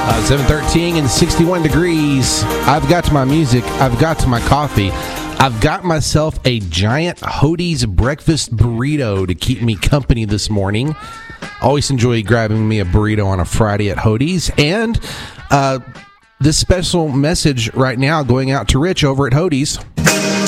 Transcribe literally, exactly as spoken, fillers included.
seven thirteen and sixty-one degrees. I've got to my music. I've got to my coffee. I've got myself a giant Hodee's breakfast burrito to keep me company this morning. Always enjoy grabbing me a burrito on a Friday at Hodee's. And uh, this special message right now going out to Rich over at Hodee's.